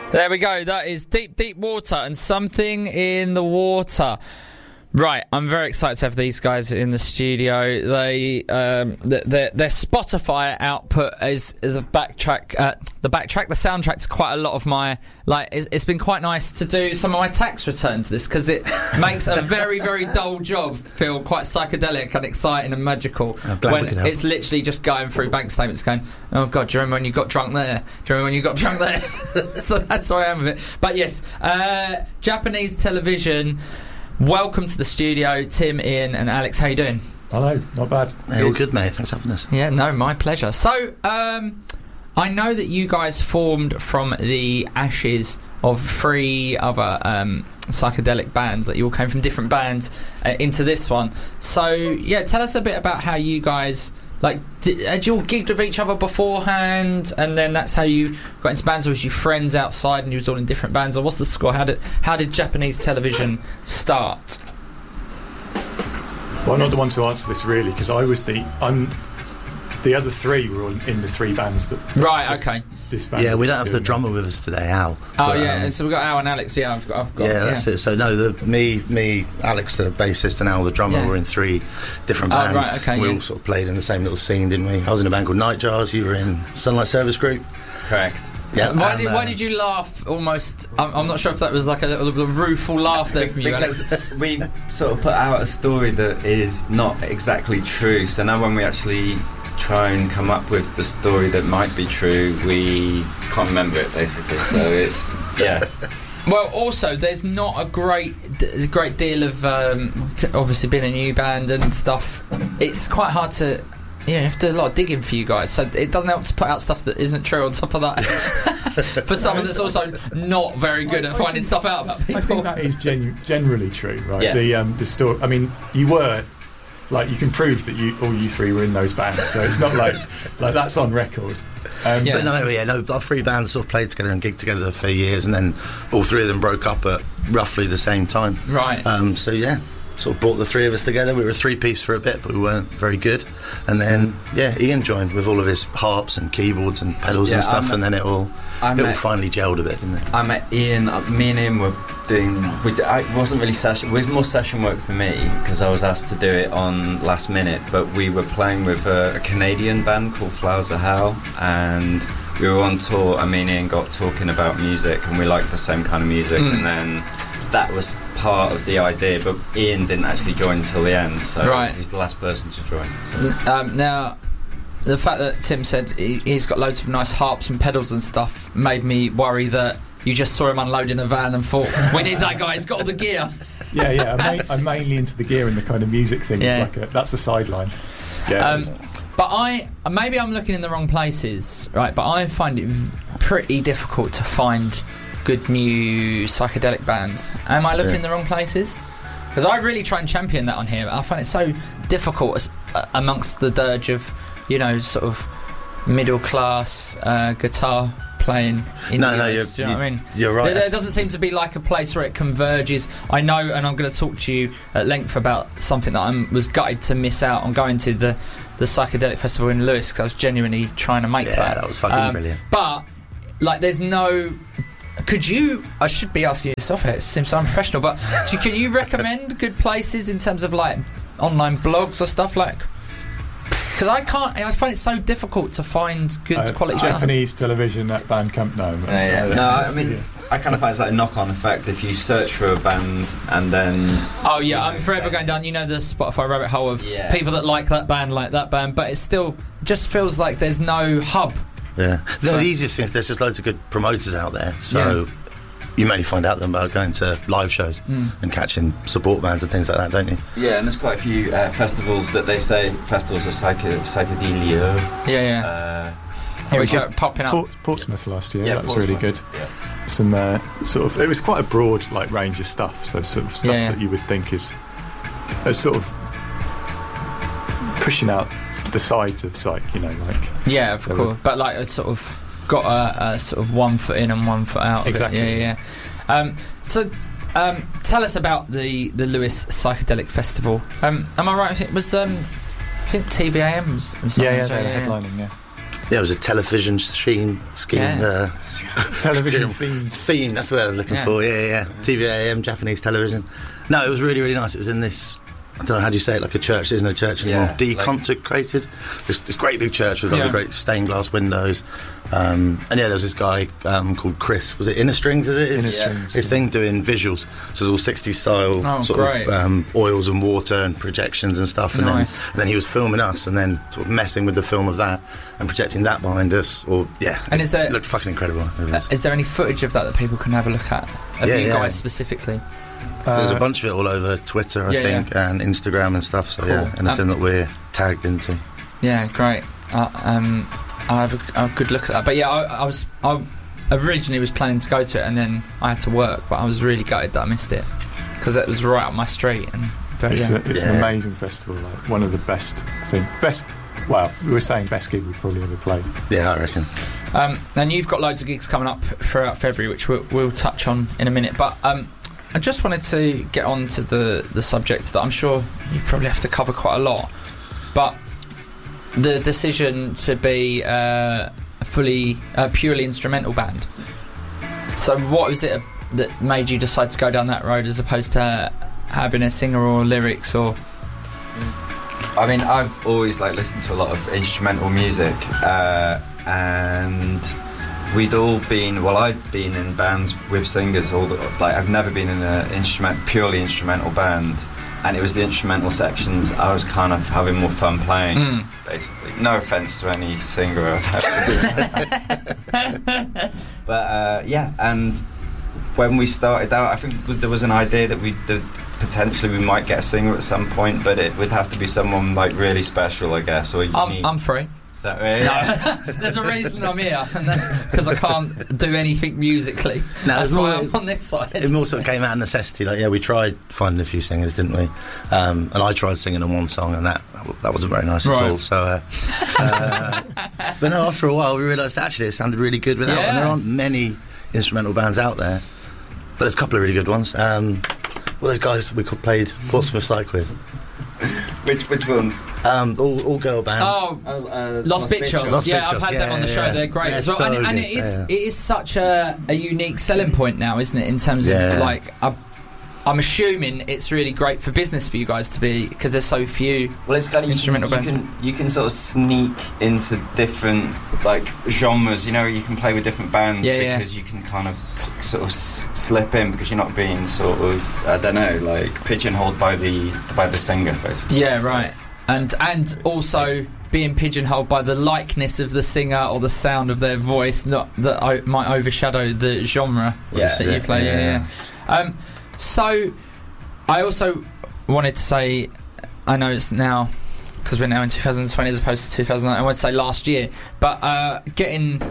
There we go. That is Deep, Deep Water and Something in the Water. Right, I'm very excited to have these guys in the studio. Their Spotify output is the soundtrack to quite a lot of my, it's been quite nice to do some of my tax return to this, because it makes a very, very dull job feel quite psychedelic and exciting and magical when it's literally just going through bank statements going, oh God, do you remember when you got drunk there? Do you remember when you got drunk there? So that's where I am with it. But yes, Japanese television. Welcome to the studio, Tim, Ian and Alex. How you doing? Hello, not bad. Hey, all good, mate. Thanks for having us. Yeah, no, my pleasure. So, I know that you guys formed from the ashes of 3 other psychedelic bands, that you all came from different bands into this one. So, yeah, tell us a bit about how you guys... had you all gigged with each other beforehand, and then that's how you got into bands, or was you friends outside and you was all in different bands, or what's the score? How did Japanese television start? Well, I'm not the one to answer this really, because the other 3 were all in the 3 bands that. Right. Okay. This band. Yeah, we don't have the drummer with us today, Al. Oh, yeah. So we've got Al and Alex. Yeah, I've got. Yeah, that's it. So no, me, Alex, the bassist, and Al, the drummer, were in 3 different bands. Oh, right. Okay. We all sort of played in the same little scene, didn't we? I was in a band called Nightjars. You were in Sunlight Service Group. Correct. Yeah. Why did you laugh almost? I'm not sure if that was like a rueful laugh there from you, Alex. We sort of put out a story that is not exactly true. So now when we actually try and come up with the story that might be true, we can't remember it, basically. So it's Well, also, there's not a great deal of obviously being a new band and stuff. It's quite hard to. Yeah, you have to do a lot of digging for you guys, so it doesn't help to put out stuff that isn't true on top of that. For someone that's also not very good at finding stuff out about people. I think that is generally true, right? Yeah. The story. I mean, you were. You can prove that all you 3 were in those bands, so it's not like that's on record. But no, our 3 bands sort of played together and gigged together for years, and then all 3 of them broke up at roughly the same time. Right. So yeah, sort of brought the 3 of us together. We were a 3-piece for a bit, but we weren't very good. And then Ian joined with all of his harps and keyboards and pedals and stuff, and then it all finally gelled a bit, didn't it? I met Ian. Me and Ian were doing. It wasn't really session. It was more session work for me, because I was asked to do it on last minute. But we were playing with a Canadian band called Flowers of Hell, and we were on tour. And me and Ian got talking about music, and we liked the same kind of music, and then that was part of the idea, but Ian didn't actually join until the end, so he's the last person to join. So. Now, the fact that Tim said he's got loads of nice harps and pedals and stuff made me worry that you just saw him unloading a van and thought, we need that guy, he's got all the gear. Yeah, I'm mainly into the gear and the kind of music thing. Yeah. That's a sideline. Yeah. But maybe I'm looking in the wrong places, right? But I find it pretty difficult to find good new psychedelic bands. Am I looking in the wrong places? Because I really try and champion that on here. I find it so difficult amongst the dirge of, sort of middle class guitar playing. No, you're right. There doesn't seem to be like a place where it converges. I know, and I'm going to talk to you at length about something that I was gutted to miss out on going to the psychedelic festival in Lewes, because I was genuinely trying to make that. Yeah, that was fucking brilliant. But there's no. Could you? I should be asking you this off here. It seems so unprofessional. But can you recommend good places in terms of online blogs or stuff Because I can't. I find it so difficult to find good quality stuff. Japanese television at Bandcamp. No. I mean, I kind of find it's like a knock-on effect if you search for a band and then. Oh yeah, I'm forever going down. The Spotify rabbit hole of people that like that band, but it still just feels like there's no hub. Yeah, the easiest thing is there's just loads of good promoters out there, so you mainly find out them about going to live shows and catching support bands and things like that, don't you? Yeah, and there's quite a few festivals that they say festivals are psychedelia. Which are popping up. Portsmouth last year, that was really good. Yeah. Some it was quite a broad range of stuff, so sort of stuff that you would think is sort of pushing out the sides of psych, yeah, of course, but it's sort of got a sort of 1 foot in and 1 foot out. Exactly. So tell us about the Lewes Psychedelic Festival. Am I right? It was I think TVAM was headlining. Yeah, it was a television scheme. Television theme. That's what I was looking for. Yeah. TVAM, Japanese television. No, it was really, really nice. It was in this, I don't know, how do you say it, like a church. There's no church anymore. Deconsecrated. This great big church with the great stained glass windows. And there was this guy called Chris. Was it Inner Strings? Inner Strings. His thing doing visuals. So it was all 60s style sort of oils and water and projections and stuff. And then he was filming us and then sort of messing with the film of that and projecting that behind us. And it looked fucking incredible. Is there any footage of that people can have a look at? Of you guys specifically? There's a bunch of it all over Twitter, I think, and Instagram and stuff. So anything that we're tagged into. Yeah, great. I'll have a good look at that. But I originally was planning to go to it, and then I had to work. But I was really gutted that I missed it because it was right up my street. It's an amazing festival. Like one of the best. I think best. Well, we were saying best gig we've probably ever played. Yeah, I reckon. And you've got loads of gigs coming up throughout February, which we'll touch on in a minute. But I just wanted to get on to the subject that I'm sure you probably have to cover quite a lot. But the decision to be a purely instrumental band. So what was it that made you decide to go down that road as opposed to having a singer or lyrics or... I mean, I've always listened to a lot of instrumental music, and we'd all been. Well, I've been in bands with singers. I've never been in a purely instrumental band, and it was the instrumental sections I was kind of having more fun playing. Basically, no offense to any singer I've ever. But and when we started out, I think there was an idea that potentially we might get a singer at some point, but it would have to be someone really special, I guess. Or I'm free. Is that right? No, there's a reason I'm here, and that's because I can't do anything musically. No, that's why I'm on this side. It more sort of came out of necessity. We tried finding a few singers, didn't we? And I tried singing on one song, and that wasn't very nice at all. So, but no, after a while, we realised actually it sounded really good without. And there aren't many instrumental bands out there, but there's a couple of really good ones. Those guys we played Portsmouth Psych with. Which ones? All girl bands. Los Bichos. Yeah, I've had them on the show. They're great as well. So and it is such a unique selling point now, isn't it? In terms of I'm assuming it's really great for business for you guys to be, because there's so few instrumental bands. You can sort of sneak into different genres. You can play with different bands because you can kind of sort of slip in because you're not being sort of pigeonholed by the singer, basically. Yeah, right. And also being pigeonholed by the likeness of the singer or the sound of their voice, not that might overshadow the genre that you play. Yeah. So, I also wanted to say, I know it's now, because we're now in 2020 as opposed to 2009, I want to say last year, but getting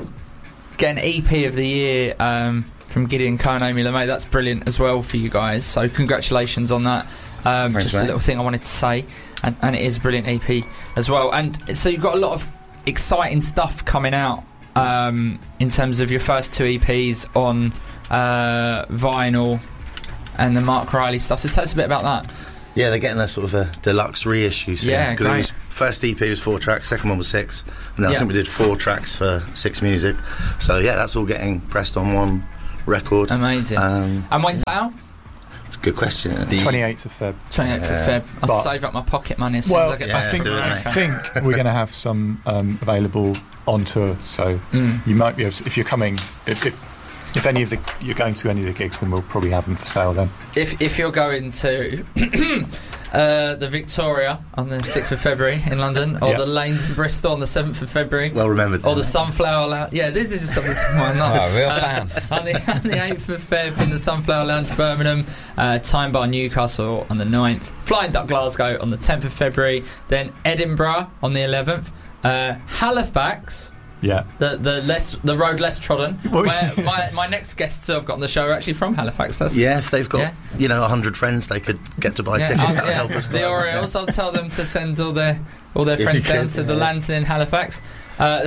EP of the year from Gideon Coe and Amy LeMay, that's brilliant as well for you guys, so congratulations on that. Just a little thing I wanted to say, and it is a brilliant EP as well. And so you've got a lot of exciting stuff coming out in terms of your first two EPs on vinyl, and the Mark Riley stuff. So tell us a bit about that. Yeah, they're getting a sort of a deluxe reissue soon. Yeah, because it was first EP was 4 tracks, second one was 6, and then I think we did 4 tracks for 6 Music. So that's all getting pressed on one record. Amazing. And when's that out? It's a good question. 28th of Feb. 28th of Feb. I'll save up my pocket money as soon as I get back from America. I think we're going to have some available on tour, so you might be able to, if you're coming, if any of you're going to any of the gigs, then we'll probably have them for sale then. If you're going to the Victoria on the 6th of February in London, or the Lanes in Bristol on the 7th of February, well remembered, or the Sunflower Lounge. Yeah, this is just something I'm not. Oh, real fan. on the 8th of Feb in the Sunflower Lounge, Birmingham, Time Bar Newcastle on the 9th, Flying Duck Glasgow on the 10th of February, then Edinburgh on the 11th, Halifax. Yeah, the road less trodden. Where my next guests I've got on the show are actually from Halifax. If they've got 100 friends, they could get to buy tickets. That would help us. The Orioles, I'll tell them to send all their friends down to the Lantern in Halifax. The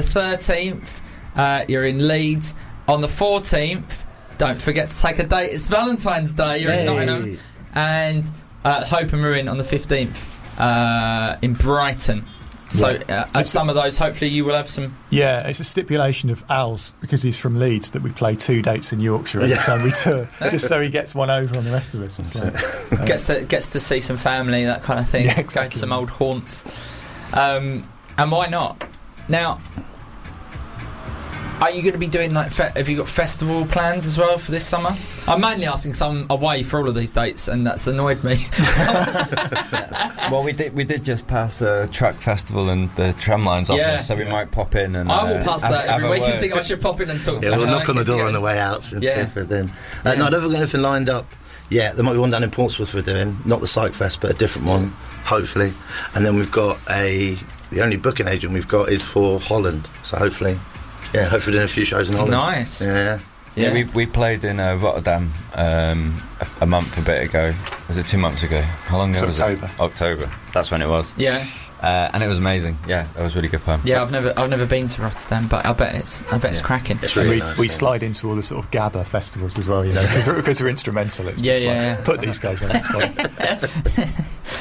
13th, you're in Leeds. On the 14th, don't forget to take a date. It's Valentine's Day. You're in Nottingham, and Hope and Ruin on the 15th in Brighton. So at some of those, hopefully you will have some... Yeah, it's a stipulation of Al's, because he's from Leeds, that we play 2 dates in Yorkshire every time we tour, just so he gets one over on the rest of us. It's like, gets to see some family, that kind of thing. Yeah, exactly. Go to some old haunts. And why not? Now, are you going to be doing have you got festival plans as well for this summer? I'm mainly asking because I'm away for all of these dates, and that's annoyed me. Well, we did just pass a track festival and the tramline's office, so we might pop in and I will pass that every week. You think I should pop in and talk to you? We'll knock on the door on the way out since for them. No, I don't have anything lined up. Yeah, there might be one down in Portsmouth we're doing, not the Psych Fest, but a different one, hopefully. And then we've got the only booking agent we've got is for Holland, so hopefully doing a few shows in Holland. Nice. Yeah, we played in Rotterdam a month a bit ago. Was it 2 months ago? How long ago was it? October. That's when it was. Yeah. And it was amazing. Yeah, that was really good fun. Yeah, I've never been to Rotterdam, but I bet it's cracking. It's really nice, we slide into all the sort of Gabba festivals as well, because we're instrumental. It's just put these guys on the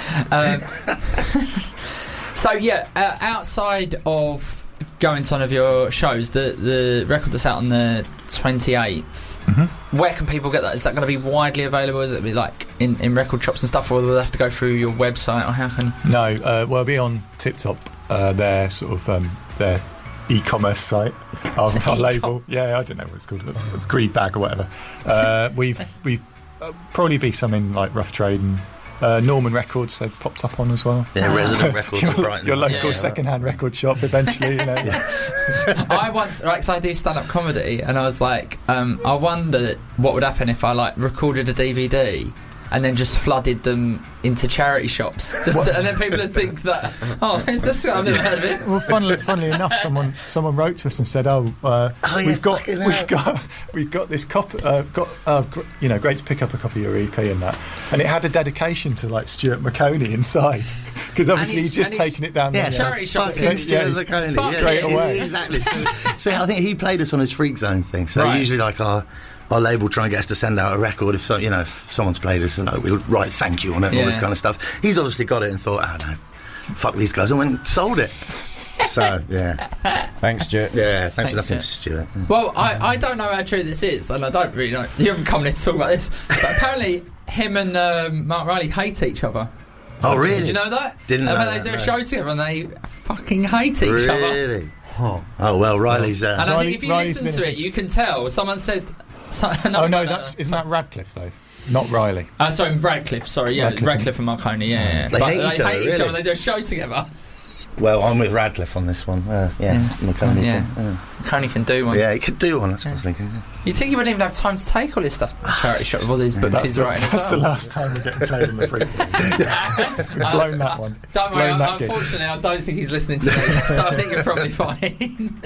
spot. So outside of going to one of your shows, the record that's out on the 28th, where can people get that? Is that going to be widely available? Is it be like in record shops and stuff, or will they have to go through your website, or how can... No, it'll be on Tip Top, their sort of their e-commerce site, our label. Yeah, I don't know what it's called, Greed Bag or whatever. We've probably be something like Rough Trade and Norman Records, they've popped up on as well. Yeah, Resident Records in Brighton. Your local second-hand record shop eventually, I once, because I do stand-up comedy, and I was like, I wondered what would happen if I recorded a DVD and then just flooded them into charity shops, and then people would think that, is this? I've never heard of it. Well, funnily enough, someone wrote to us and said, we've got this copy, great to pick up a copy of your EP and that, and it had a dedication to Stuart McConey inside, because obviously he's just taken it down. Charity shops, Stuart McConey, straight away. Exactly. So I think he played us on his Freak Zone thing. So usually our label try and get us to send out a record if someone's played us, we'll write thank you on it and all this kind of stuff. He's obviously got it and thought, no, fuck these guys, and went and sold it. So thanks, Stuart. Thanks for nothing, Stuart. Well, I don't know how true this is, and I don't really know. You haven't come here to talk about this, but apparently him and Mark Riley hate each other. Oh, really? Did you know that? Didn't know that. They do a show together and they fucking hate each other. Really? Oh well, Riley's. And I think if you listen to it, you can tell. Someone said. Isn't that Radcliffe though? Not Riley. Sorry, Radcliffe. Sorry, Radcliffe and Marconi. Yeah. They hate each other. They do a show together. Well, I'm with Radcliffe on this one. Marconi. Marconi can do one. Yeah, he could do one. That's what I was thinking. You'd think he wouldn't even have time to take all this stuff to the charity shop with all these books he's writing as well. That's the last time we're getting played in the Freak. We've blown that one. Don't worry, unfortunately, I don't think he's listening to me, so I think you're probably fine.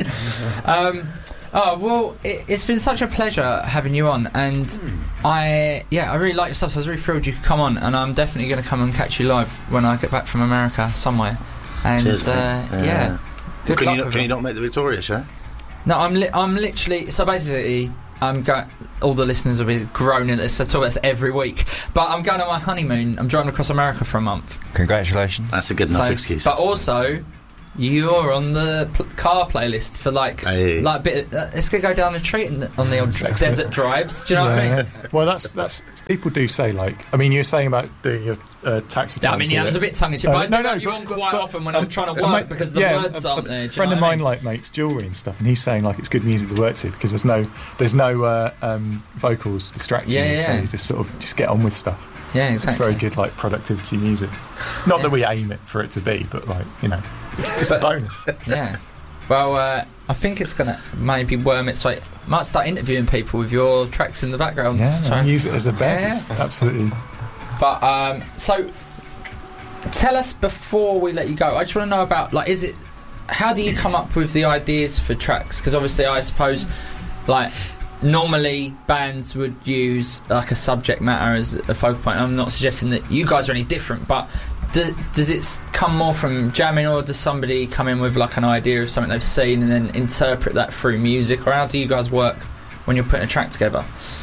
Well, it's been such a pleasure having you on, and I really like your stuff, so I was really thrilled you could come on, and I'm definitely going to come and catch you live when I get back from America somewhere. And cheers, good luck. Can you not make the Victoria show? No, I'm literally. So basically, all the listeners will be groaning at this. I talk about this every week. But I'm going on my honeymoon. I'm driving across America for a month. Congratulations. That's a good enough excuse. But also, you're on the car playlist for let's go down the street on the old desert drives. Do you know what I mean? Well, that's people do say you're saying about doing your tax return. it was a bit tongue in cheek. But I don't you on quite often when I'm trying to work because the words aren't there. A friend of mine makes jewellery and stuff, and he's saying it's good music to work to because there's no vocals distracting you, so you just get on with stuff. Yeah, exactly. It's very good productivity music. Not that we aim it for it to be, but it's a bonus. Yeah. Well, I think it's going to maybe worm its way. Might start interviewing people with your tracks in the background. Yeah, use it as a bed. Yeah. Absolutely. But, so, tell us before we let you go. I just want to know about, how do you come up with the ideas for tracks? Because obviously I suppose, normally bands would use, a subject matter as a focal point. I'm not suggesting that you guys are any different, but... Does it come more from jamming, or does somebody come in with an idea of something they've seen and then interpret that through music, or how do you guys work when you're putting a track together?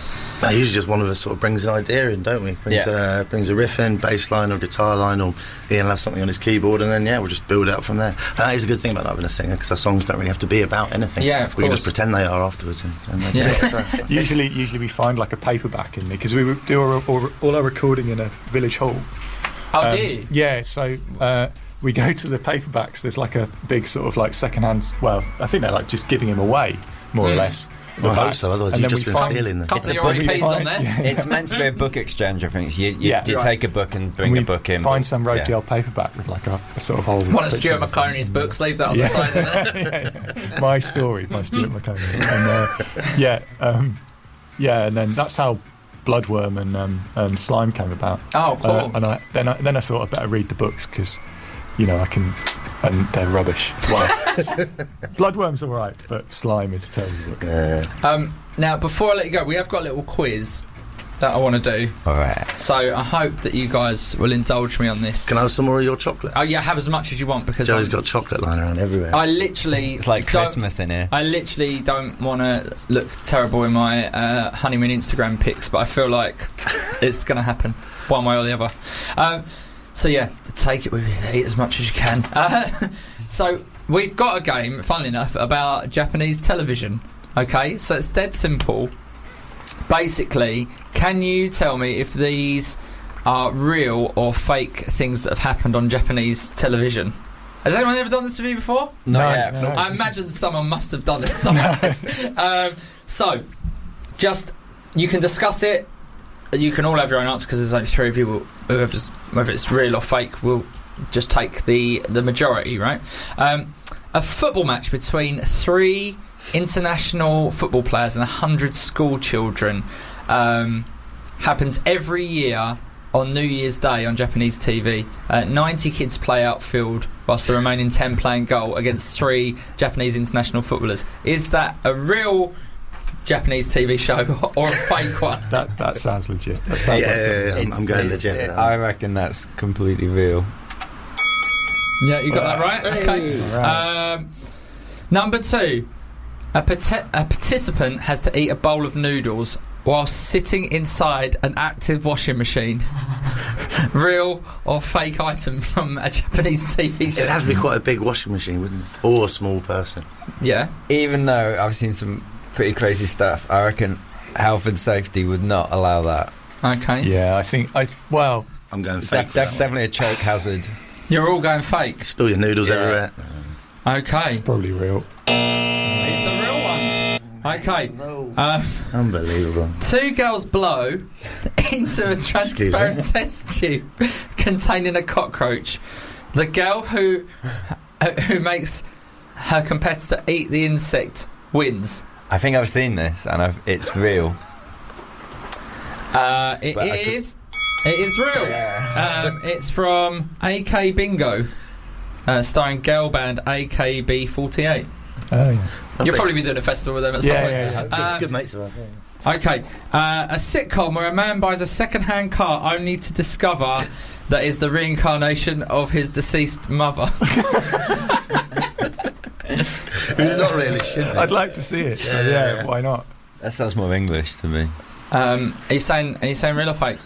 Usually just one of us sort of brings an idea in, don't we? Brings a riff in, bass line or guitar line, or Ian will have something on his keyboard, and then we'll just build it up from there. And that is a good thing about having a singer, because our songs don't really have to be about anything. Yeah, of course. We can just pretend they are afterwards. And that's Usually we find like a paperback in there, because we do all our recording in a village hall. Oh, do you? Yeah, so we go to the paperbacks. There's like a big sort of like second-hand. Well, I think they're like just giving them away, more or less. I hope so, otherwise you've just been stealing them. Couple of your EPs on there. Yeah. It's meant to be a book exchange, I think. You take a book and bring a book in. Find some roadie old paperback with like a sort of whole... One of Stuart McConey's books, leave that on the side of there. My story, by Stuart McConey. And then that's how Bloodworm and Slime came about. Oh, cool. And then I thought I'd better read the books, because, I can... And they're rubbish. Well, Bloodworm's all right, but Slime is terrible. Now, before I let you go, we have got a little quiz that I want to do. All right. So I hope that you guys will indulge me on this. Can I have some more of your chocolate? Oh yeah, have as much as you want, because Joey's got chocolate lying around everywhere. I literally... It's like Christmas in here. I literally don't want to look terrible in my honeymoon Instagram pics, but I feel like it's going to happen one way or the other. So yeah, take it with you, eat as much as you can. So we've got a game, funnily enough, about Japanese television. Okay, so it's dead simple. Basically, can you tell me if these are real or fake things that have happened on Japanese television? Has anyone ever done this to me before? No. I imagine someone must have done this somewhere. So, just, you can discuss it. You can all have your own answer, because there's only three of you. Whether it's real or fake, we'll just take the majority, right? A football match between 3 international football players and 100 school children happens every year on New Year's Day on Japanese TV. 90 kids play outfield, whilst the remaining 10 play in goal against 3 Japanese international footballers. Is that a real Japanese TV show or a fake one? That sounds legit. That sounds I'm going legit. I reckon that's completely real. Yeah, you got that right? Okay. Right. Number 2. A participant has to eat a bowl of noodles while sitting inside an active washing machine. Real or fake item from a Japanese TV show? It'd have to be quite a big washing machine, wouldn't it? Or a small person. Yeah. Even though I've seen some pretty crazy stuff, I reckon health and safety would not allow that. Okay. Yeah, I'm going fake. Definitely a choke hazard. You're all going fake. Spill your noodles everywhere. Okay. it's probably real. It's a real one. Okay. Unbelievable. 2 girls blow into a transparent test tube containing a cockroach. The girl who makes her competitor eat the insect wins. I think I've seen this, and it's real. It is real. Yeah. It's from AK Bingo, starring girl band AKB48. Oh yeah. You'll probably be doing a festival with them at some point. Yeah. Good mates of ours. Okay, a sitcom where a man buys a second-hand car only to discover that is the reincarnation of his deceased mother. It's not really shit. I'd like to see it. So yeah, why not? That sounds more English to me. Are you saying real or fake?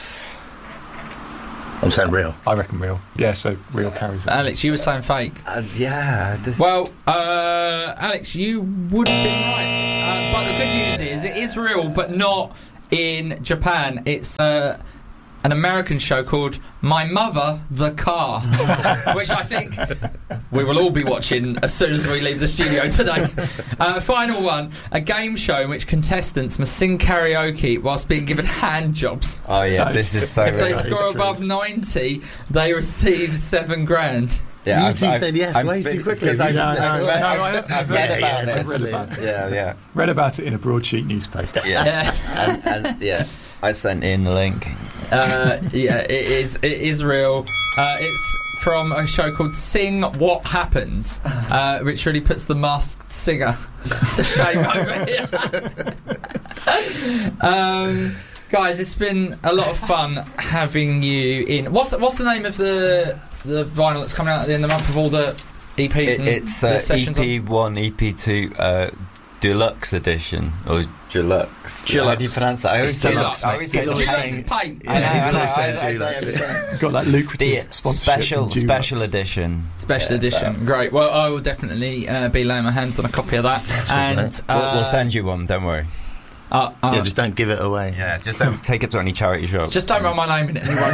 I'm saying real. I reckon real. Yeah, so real carries it. Alex, you were saying fake. Well, Alex, you would have been right. But the good news is it is real, but not in Japan. It's an American show called My Mother, the Car, which I think we will all be watching as soon as we leave the studio today. Final one, a game show in which contestants must sing karaoke whilst being given hand jobs. Oh yeah, this is so If they real. score above 90, they receive $7,000. Yeah, you two said yes way too quickly. I've read about it. I've read about it. Yeah. Read about it in a broadsheet newspaper. Yeah. and yeah, I sent in the link. It is real. It's from a show called Sing What Happens, which really puts the masked singer to shame over here. Guys, it's been a lot of fun having you in. What's the name of the vinyl that's coming out at the end of the month of all the EPs and It's the sessions? EP1, EP2. deluxe edition or deluxe. How do you pronounce that? I always say deluxe. I always say Deluxe is paint. You've got that lucrative sponsorship. Special edition. Special edition. Great. Well, I will definitely be laying my hands on a copy of that. And we'll send you one. Don't worry. Just don't give it away. Yeah, just don't take it to any charity shop. Just don't write my name in it anyway.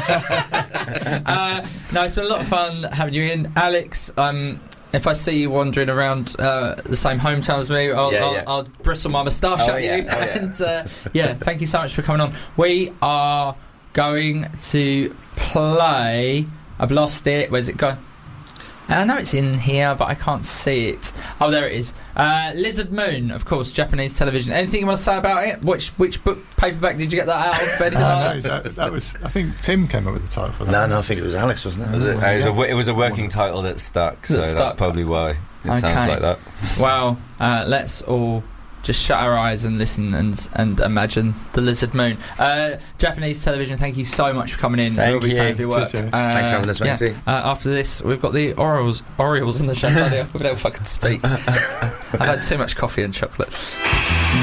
No, it's been a lot of fun having you in, Alex. If I see you wandering around the same hometown as me, I'll bristle my moustache at you. And thank you so much for coming on. We are going to play. I've lost it. Where's it gone? I know it's in here, but I can't see it. Oh, there it is. Lizard Moon, of course, Japanese television. Anything you want to say about it? Which book paperback did you get that out of? That was. I think Tim came up with the title for that. No, I think it was Alex, wasn't it? It was a working title that stuck, so that's probably why it sounds like that. Well, let's all just shut our eyes and listen and imagine the Lizard Moon. Japanese television, thank you so much for coming in. Thank you. Fan of your work. Thanks for having us, mate. After this, we've got the Orioles in the show. We'll fucking speak. I've had too much coffee and chocolate.